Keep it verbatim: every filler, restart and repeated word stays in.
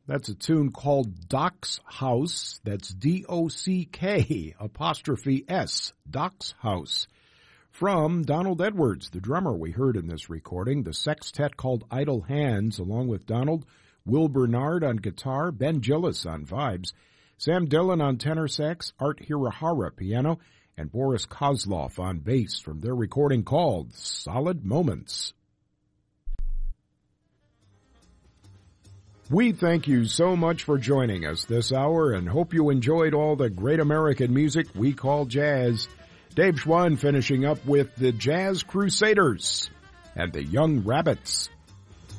That's a tune called Doc's House. That's D O C K apostrophe S, Doc's House. From Donald Edwards, the drummer we heard in this recording, the sextet called Idle Hands, along with Donald, Will Bernard on guitar, Ben Gillis on vibes, Sam Dillon on tenor sax, Art Hirahara piano, and Boris Kozlov on bass from their recording called Solid Moments. We thank you so much for joining us this hour and hope you enjoyed all the great American music we call jazz. Dave Schwann finishing up with the Jazz Crusaders and the Young Rabbits.